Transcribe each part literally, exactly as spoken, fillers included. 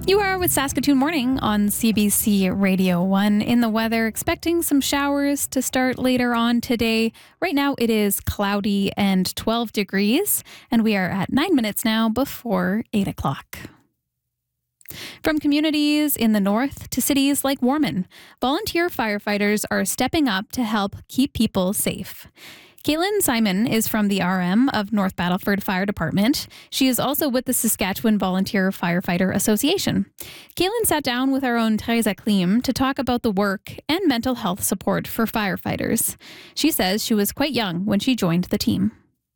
You are with Saskatoon Morning on C B C Radio one. In the weather, expecting some showers to start later on today. Right now it is cloudy and twelve degrees, and we are at nine minutes now before eight o'clock. From communities in the north to cities like Warman, volunteer firefighters are stepping up to help keep people safe. Caitlin Simon is from the R M of North Battleford Fire Department. She is also with the Saskatchewan Volunteer Firefighter Association. Caitlin sat down with our own Theresa Klim to talk about the work and mental health support for firefighters. She says she was quite young when she joined the team.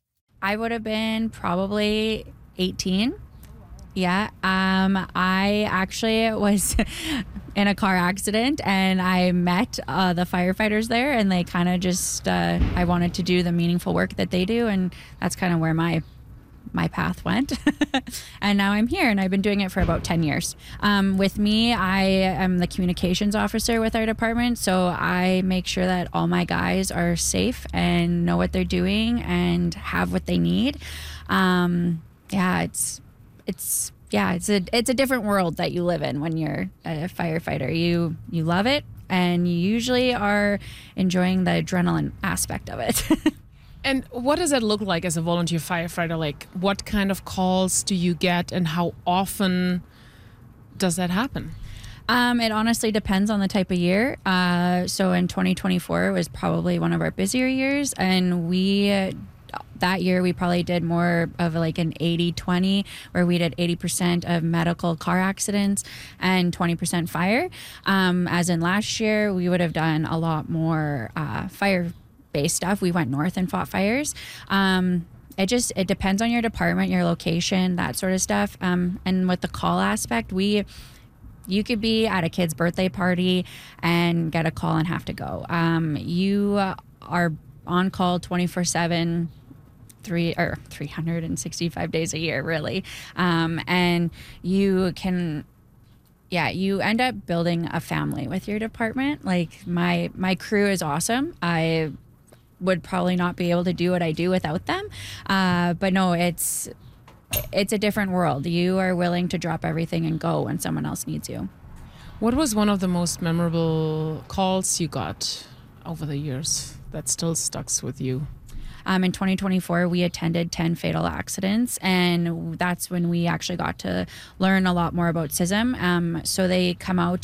I would have been probably eighteen. Yeah, um, I actually was in a car accident and I met uh, the firefighters there, and they kind of just, uh, I wanted to do the meaningful work that they do, and that's kind of where my my path went. And now I'm here, and I've been doing it for about ten years. Um, with me, I am the communications officer with our department, so I make sure that all my guys are safe and know what they're doing and have what they need. Um, yeah, it's it's yeah, it's a it's a different world that you live in when you're a firefighter. You you love it, and you usually are enjoying the adrenaline aspect of it. And what does it look like as a volunteer firefighter? Like, what kind of calls do you get, and how often does that happen? Um, it honestly depends on the type of year. Uh, so in twenty twenty-four was probably one of our busier years, and we that year we probably did more of like an eighty twenty, where we did eighty percent of medical car accidents and twenty percent fire. Um, as in last year, we would have done a lot more uh, fire-based stuff. We went north and fought fires. Um, it just, it depends on your department, your location, that sort of stuff. Um, and with the call aspect, we... You could be at a kid's birthday party and get a call and have to go. Um, you are on call twenty-four seven, three or three hundred sixty-five days a year, really. Um, and you can, yeah, you end up building a family with your department. Like my my crew is awesome. I would probably not be able to do what I do without them. Uh, but no, it's. It's a different world. You are willing to drop everything and go when someone else needs you. What was one of the most memorable calls you got over the years that still sticks with you? Um, in twenty twenty-four, we attended ten fatal accidents, and that's when we actually got to learn a lot more about C I S M. Um, so they come out